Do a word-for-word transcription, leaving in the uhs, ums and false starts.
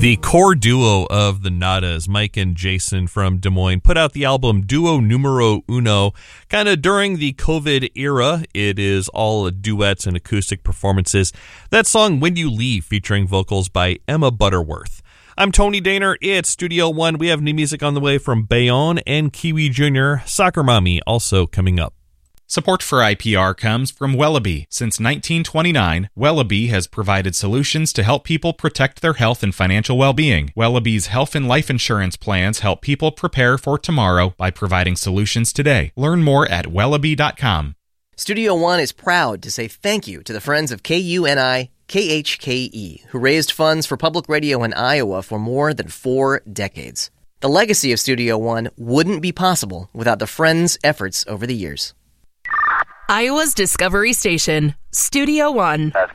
The core duo of the Nadas, Mike and Jason from Des Moines, put out the album Duo Numero Uno kind of during the COVID era. It is all duets and acoustic performances. That song, When You Leave, featuring vocals by Emma Butterworth. I'm Tony Daner. It's Studio One. We have new music on the way from Bayonne and Kiwi Junior Soccer Mommy also coming up. Support for I P R comes from Wellaby. Since nineteen twenty-nine, Wellaby has provided solutions to help people protect their health and financial well-being. Wellaby's health and life insurance plans help people prepare for tomorrow by providing solutions today. Learn more at wellaby dot com. Studio One is proud to say thank you to the friends of K U N I K H K E, who raised funds for public radio in Iowa for more than four decades. The legacy of Studio One wouldn't be possible without the friends' efforts over the years. Iowa's Discovery Station, Studio One. That's